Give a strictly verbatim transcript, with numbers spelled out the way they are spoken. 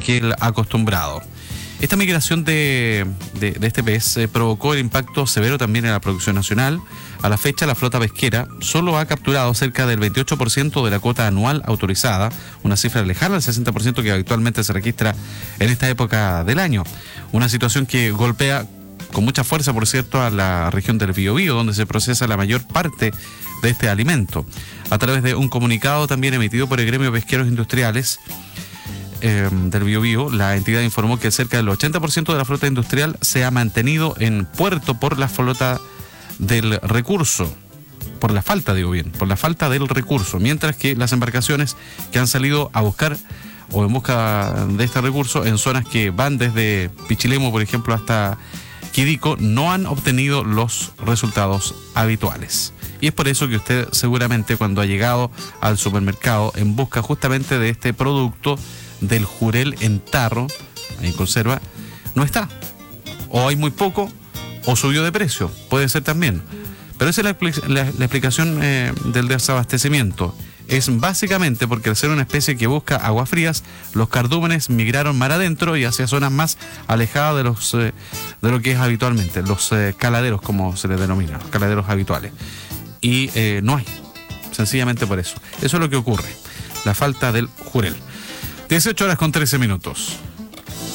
que el acostumbrado. Esta migración de, de, de este pez eh, provocó el impacto severo también en la producción nacional. A la fecha, la flota pesquera solo ha capturado cerca del veintiocho por ciento de la cuota anual autorizada, una cifra lejana al sesenta por ciento que habitualmente se registra en esta época del año. Una situación que golpea con mucha fuerza, por cierto, a la región del Biobío, donde se procesa la mayor parte de este alimento. A través de un comunicado también emitido por el Gremio Pesqueros Industriales eh, del Biobío, la entidad informó que cerca del ochenta por ciento de la flota industrial se ha mantenido en puerto por la flota del recurso, por la falta, digo bien, por la falta del recurso, mientras que las embarcaciones que han salido a buscar o en busca de este recurso en zonas que van desde Pichilemu, por ejemplo, hasta Quidico, no han obtenido los resultados habituales. Y es por eso que usted seguramente cuando ha llegado al supermercado en busca justamente de este producto del jurel en tarro, en conserva, no está. O hay muy poco o subió de precio, puede ser también. Pero esa es la, la, la explicación eh, del desabastecimiento. Es básicamente porque al ser una especie que busca aguas frías, los cardúmenes migraron mar adentro y hacia zonas más alejadas de los eh, de lo que es habitualmente, los eh, caladeros, como se les denomina, los caladeros habituales. Y eh, no hay, sencillamente por eso. Eso es lo que ocurre, la falta del jurel. dieciocho horas con trece minutos.